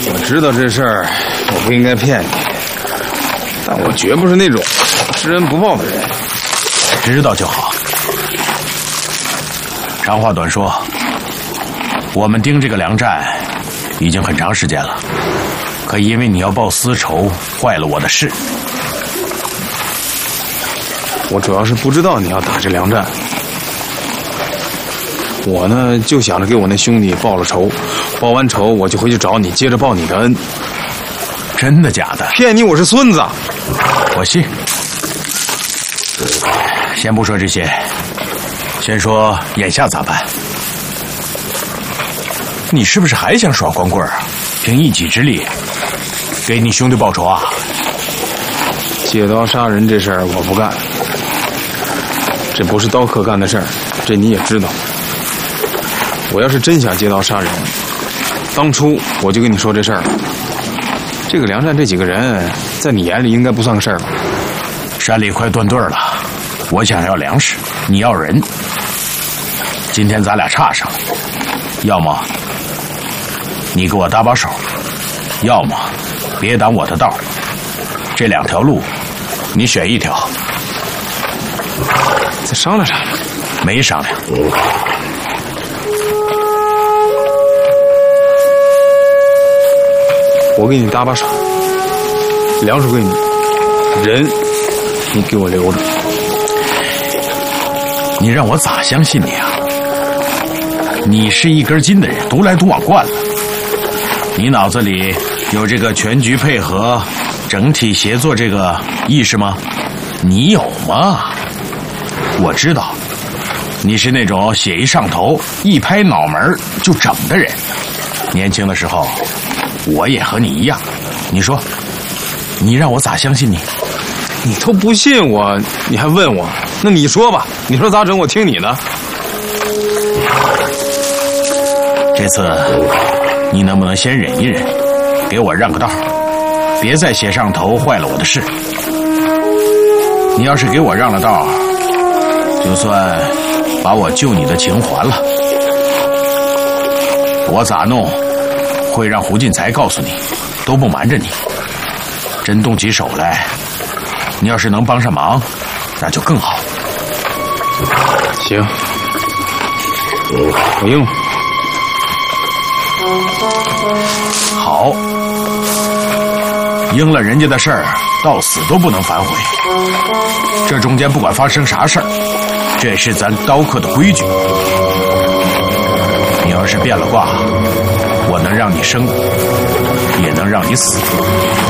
我知道这事儿，我不应该骗你，但我绝不是那种知恩不报的人。 知道就好。长话短说，我们盯这个粮站已经很长时间了，可因为你要报私仇，坏了我的事。 我主要是不知道你要打这粮站，我呢就想着给我那兄弟报了仇，报完仇我就回去找你，接着报你的恩。 真的假的？ 骗你我是孙子， 我信。先不说这些，先说眼下咋办？你是不是还想耍光棍啊？凭一己之力给你兄弟报仇啊？ 借刀杀人这事儿我不干，这不是刀客干的事儿，这你也知道。我要是真想借刀杀人，当初我就跟你说这事儿了。这个粮站这几个人，在你眼里应该不算个事儿吧？ 山里快断队了，我想要粮食，你要人。今天咱俩差上了，要么你给我搭把手，要么别挡我的道。这两条路，你选一条。 再商量商量。 没商量。 我给你搭把手，粮食归你，人你给我留着。 你让我咋相信你啊？你是一根筋的人，独来独往惯了。你脑子里有这个全局配合、整体协作这个意识吗？你有吗？我知道，你是那种血一上头、一拍脑门就整的人。年轻的时候，我也和你一样。你说，你让我咋相信你？ 你都不信我，你还问我？那你说吧，你说咋整？我听你的。 这次你能不能先忍一忍，给我让个道，别再血上头坏了我的事。你要是给我让了道，就算把我救你的情还了。我咋弄会让胡进才告诉你，都不瞒着你。真动起手来，你要是能帮上忙，那就更好。 行，我应了。 好，应了人家的事儿，到死都不能反悔。这中间不管发生啥事儿，这是咱刀客的规矩。你要是变了卦，我能让你生，也能让你死。